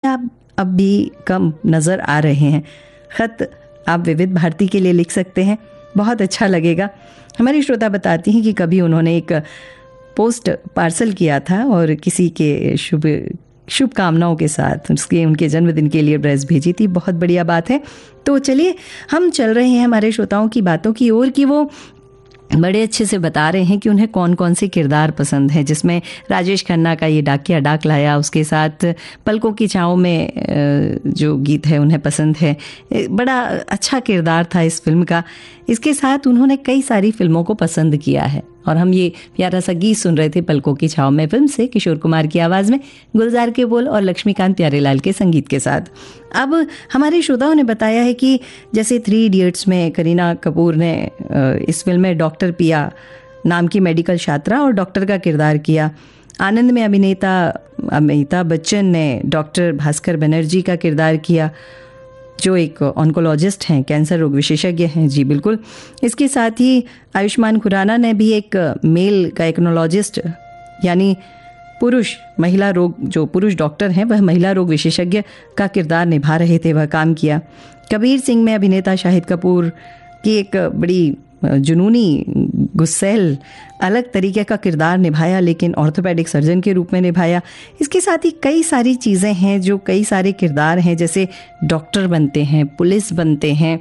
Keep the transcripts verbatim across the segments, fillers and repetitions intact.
साहब अब भी कम नज़र आ रहे हैं। ख़त आप विविध भारती के लिए लिख सकते हैं, बहुत अच्छा लगेगा। हमारी श्रोता बताती हैं कि कभी उन्होंने एक पोस्ट पार्सल किया था और किसी के शुभ शुभकामनाओं के साथ उसके उनके जन्मदिन के लिए ड्रेस भेजी थी। बहुत बढ़िया बात है। तो चलिए हम चल रहे हैं हमारे श्रोताओं की बातों की ओर कि वो बड़े अच्छे से बता रहे हैं कि उन्हें कौन कौन से किरदार पसंद हैं, जिसमें राजेश खन्ना का ये डाकिया डाक लाया, उसके साथ पलकों की छाँव में जो गीत है उन्हें पसंद है। बड़ा अच्छा किरदार था इस फिल्म का। इसके साथ उन्होंने कई सारी फिल्मों को पसंद किया है और हम ये प्यारा सा गीत सुन रहे थे पलकों की छाँव में फिल्म से, किशोर कुमार की आवाज़ में, गुलजार के बोल और लक्ष्मीकांत प्यारेलाल के संगीत के साथ। अब हमारे श्रोताओं ने बताया है कि जैसे थ्री इडियट्स में करीना कपूर ने इस फिल्म में डॉक्टर पिया नाम की मेडिकल छात्रा और डॉक्टर का किरदार किया। आनंद में अभिनेता अमिताभ बच्चन ने डॉक्टर भास्कर बनर्जी का किरदार किया, जो एक ऑन्कोलॉजिस्ट हैं, कैंसर रोग विशेषज्ञ हैं। जी बिल्कुल। इसके साथ ही आयुष्मान खुराना ने भी एक मेल गायकोनोलॉजिस्ट यानी पुरुष महिला रोग जो पुरुष डॉक्टर हैं वह महिला रोग विशेषज्ञ का किरदार निभा रहे थे, वह काम किया। कबीर सिंह में अभिनेता शाहिद कपूर की एक बड़ी जुनूनी गुस्सैल अलग तरीके का किरदार निभाया, लेकिन ऑर्थोपेडिक सर्जन के रूप में निभाया। इसके साथ ही कई सारी चीज़ें हैं, जो कई सारे किरदार हैं, जैसे डॉक्टर बनते हैं, पुलिस बनते हैं,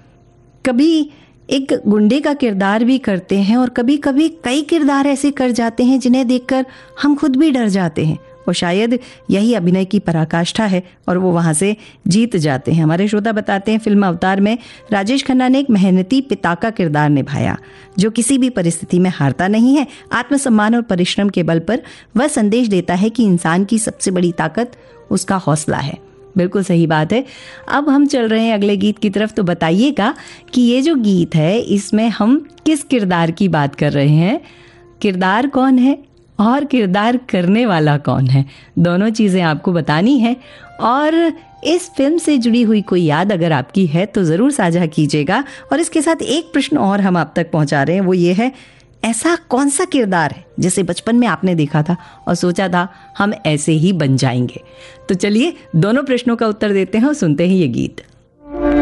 कभी एक गुंडे का किरदार भी करते हैं और कभी कभी कई किरदार ऐसे कर जाते हैं जिन्हें देखकर हम खुद भी डर जाते हैं। और शायद यही अभिनय की पराकाष्ठा है और वो वहाँ से जीत जाते हैं। हमारे श्रोता बताते हैं फिल्म अवतार में राजेश खन्ना ने एक मेहनती पिता का किरदार निभाया, जो किसी भी परिस्थिति में हारता नहीं है। आत्मसम्मान और परिश्रम के बल पर वह संदेश देता है कि इंसान की सबसे बड़ी ताकत उसका हौसला है। बिल्कुल सही बात है। अब हम चल रहे हैं अगले गीत की तरफ। तो बताइएगा कि ये जो गीत है इसमें हम किस किरदार की बात कर रहे हैं, किरदार कौन है और किरदार करने वाला कौन है, दोनों चीज़ें आपको बतानी है। और इस फिल्म से जुड़ी हुई कोई याद अगर आपकी है तो ज़रूर साझा कीजिएगा। और इसके साथ एक प्रश्न और हम आप तक पहुंचा रहे हैं, वो ये है, ऐसा कौन सा किरदार है जिसे बचपन में आपने देखा था और सोचा था हम ऐसे ही बन जाएंगे। तो चलिए दोनों प्रश्नों का उत्तर देते हैं और सुनते हैं ये गीत।